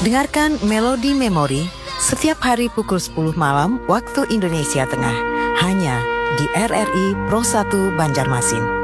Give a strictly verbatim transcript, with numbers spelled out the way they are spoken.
Dengarkan Melodi Memori setiap hari pukul sepuluh malam waktu Indonesia Tengah, hanya di R R I Pro satu Banjarmasin.